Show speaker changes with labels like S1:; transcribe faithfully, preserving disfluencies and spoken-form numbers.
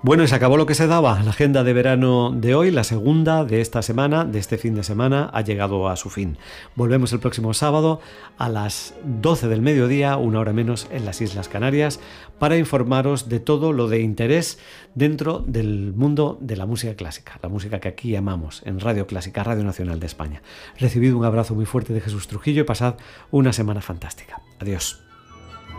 S1: Bueno, y se acabó lo que se daba. La agenda de verano de hoy, la segunda de esta semana, de este fin de semana, ha llegado a su fin. Volvemos el próximo sábado a las doce del mediodía, una hora menos en las Islas Canarias, para informaros de todo lo de interés dentro del mundo de la música clásica, la música que aquí amamos en Radio Clásica, Radio Nacional de España. Recibid un abrazo muy fuerte de Jesús Trujillo y pasad una semana fantástica. Adiós.